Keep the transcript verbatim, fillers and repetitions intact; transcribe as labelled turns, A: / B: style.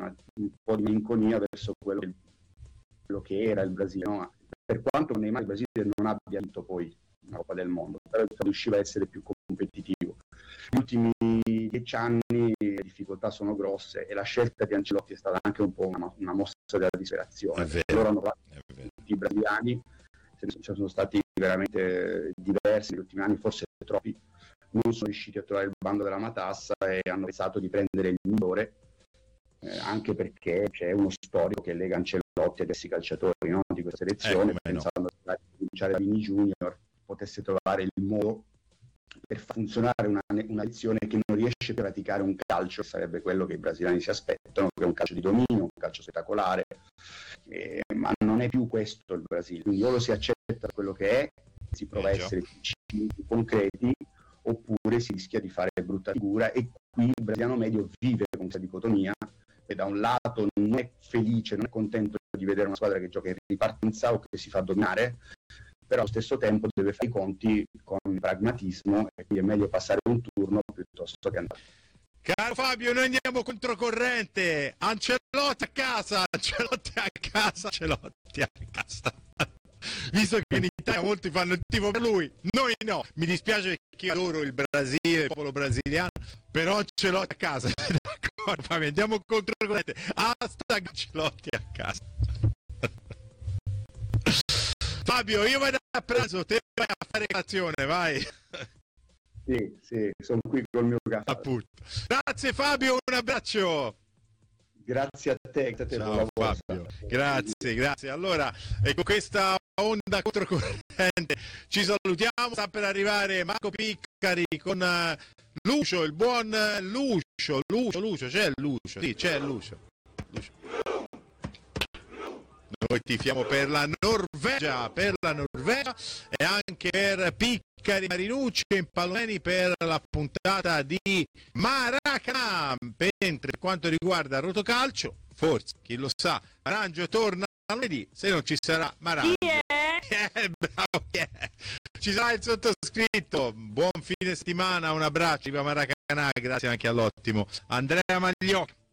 A: una, un po' di malinconia verso quello che, quello che era il Brasile, no? Per quanto Neymar il Brasile non abbia vinto poi la Coppa del Mondo, però riusciva a essere più competitivo. Negli ultimi dieci anni le difficoltà sono grosse e la scelta di Ancelotti è stata anche un po' una, una mossa della disperazione. Loro hanno fatto tutti i brasiliani, ci sono stati veramente diversi negli ultimi anni, forse troppi, non sono riusciti a trovare il bando della matassa e hanno pensato di prendere il migliore, eh, anche perché c'è uno storico che lega Ancelotti a questi calciatori, no? Di questa selezione, eh, pensando no. a cominciare da Vini Junior potesse trovare il modo per far funzionare una, una lezione che non riesce a praticare un calcio, sarebbe quello che i brasiliani si aspettano, che è un calcio di dominio, un calcio spettacolare, eh, ma non è più questo il Brasile, quindi o lo si accetta quello che è, si prova a essere più concreti, oppure si rischia di fare brutta figura, e qui il brasiliano medio vive con questa dicotomia e da un lato non è felice, non è contento di vedere una squadra che gioca in ripartenza o che si fa dominare, però allo stesso tempo deve fare i conti con il pragmatismo e quindi è meglio passare un turno piuttosto che andare.
B: Caro Fabio, noi andiamo controcorrente. Ancelotti a casa, Ancelotti a casa, Ancelotti a casa. Visto che in Italia molti fanno il tifo per lui, noi no. Mi dispiace perché io adoro il Brasile, il popolo brasiliano, però Ancelotti a casa. D'accordo, Fabio, andiamo controcorrente. Hashtag Ancelotti a casa. Fabio, io vado a pranzo, te vai a fare colazione, vai.
A: Sì, sì, sono qui col mio caffè.
B: Appunto. Grazie Fabio, un abbraccio.
A: Grazie a te. A te
B: Ciao Fabio, grazie, grazie. Allora, e con questa onda controcorrente ci salutiamo, sta per arrivare Marco Piccari con uh, Lucio, il buon uh, Lucio, Lucio, Lucio, c'è Lucio, sì, c'è Lucio. Lucio. Noi tifiamo per la Norvegia, per la Norvegia e anche per Piccari, Marinucci e Impalloneni per la puntata di Maracanã. Mentre per quanto riguarda Rotocalcio, forse, chi lo sa, Marangio torna lunedì, se non ci sarà Marangio. Yeah, bravo, yeah. Ci sarà il sottoscritto. Buon fine settimana, un abbraccio, viva Maracanã, grazie anche all'ottimo Andrea Magliocchi.